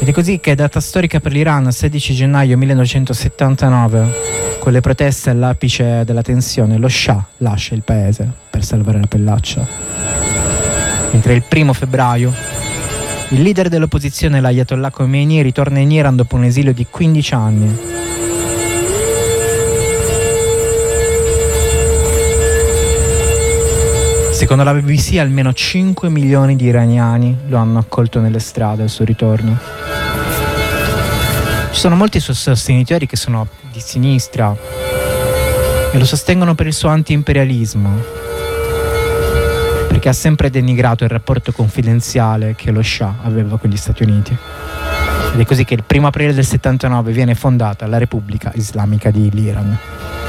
Ed è così che, data storica per l'Iran, 16 gennaio 1979, con le proteste all'apice della tensione, lo Shah lascia il paese per salvare la pellaccia. Mentre il 1 febbraio il leader dell'opposizione, l'Ayatollah Khomeini, ritorna in Iran dopo un esilio di 15 anni. Secondo la BBC almeno 5 milioni di iraniani lo hanno accolto nelle strade al suo ritorno. Ci sono molti suoi sostenitori che sono di sinistra e lo sostengono per il suo anti-imperialismo, perché ha sempre denigrato il rapporto confidenziale che lo Shah aveva con gli Stati Uniti. Ed è così che il 1 aprile del 79 viene fondata la Repubblica Islamica di l'Iran.